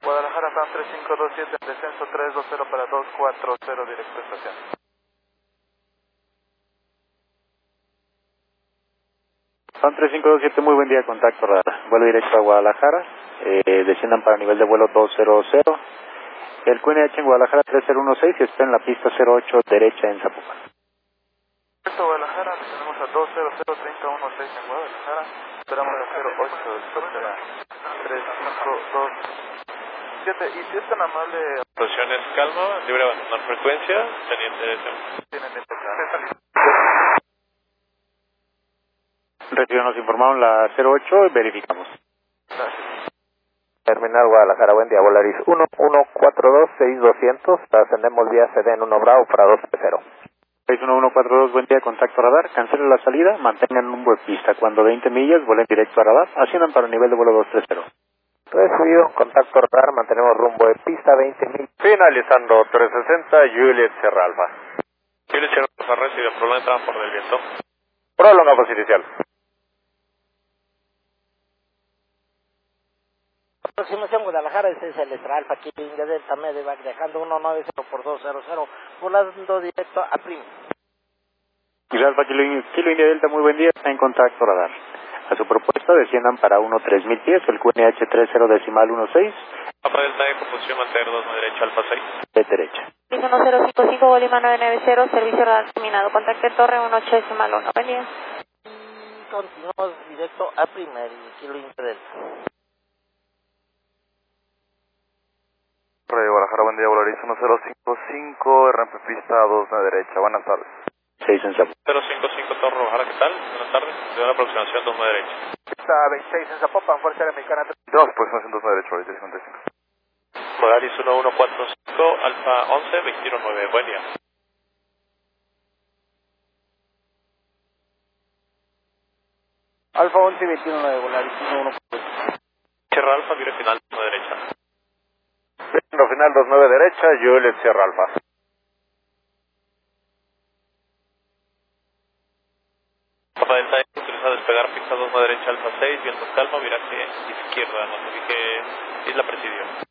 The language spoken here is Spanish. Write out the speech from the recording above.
Guadalajara, San 3527, en descenso 320 para 240, directo a estación. San 3527, muy buen día, contacto radar. Vuelo directo a Guadalajara, desciendan para nivel de vuelo 200. El QNH en Guadalajara 3016 y está en la pista 08 derecha en Zapopan. Directo a Guadalajara, tenemos a 200-3016 en Guadalajara, esperamos a 08, después de la 3527, y si es tan amable... Posiciones calma, libre de abandonar frecuencia, teniente de Tienen Recibido, nos informaron la 08 y verificamos. Gracias. Terminal Guadalajara, buen día, Volaris 1142-6200, ascendemos vía CD en 1 Bravo para 230. 61142, buen día, contacto radar, cancelen la salida, mantengan rumbo de pista, cuando 20 millas, vuelen directo a radar, asciendan para el nivel de vuelo 230. Recibido, contacto radar, mantenemos rumbo de pista 20 millas. Finalizando 360, Juliet Sierra Alfa. Juliet Sierra Alfa, recibe problema de transporte del viento. Prolonga posición inicial. Aproximación Guadalajara, este es el Extra Alfa, aquí India Delta Medevac, dejando 190 por 200, volando directo a Prim. Kilo Alfa, Kilo India Delta, muy buen día, está en contacto radar. A su propuesta desciendan para 13000 pies, el QNH 30.16. Alfa Delta Eco, posición mantener 2 derecha, Alfa 6. De derecha. 1055, Bolívar 990, servicio radar terminado, contacte torre 18.1, buen día. Continuamos directo a Prim, el Kilo India Delta. Radio Guadalajara, buen día, Volaris 1055, RMP pista 2 a derecha, buenas tardes. 6 en Zapopan. 055 Torre Guadalajara, ¿qué tal? Buenas tardes, de una aproximación 2 derecha. Pista 26 en Zapopan, Fuerza Aérea Mexicana 32, aproximación 2 a derecha, ahorita 55. Volaris 1145, Alfa 11, 219, buen día. Alfa 11 y 219, Volaris 1145. Sierra Alfa, mire final 2 derecha. Final 29 derecha, Juliet Sierra Alfa. Alfa Delta Eco, utiliza despegar pista 2 derecha, Alfa 6, viento calma, viraje izquierda, notifique Isla Presidio.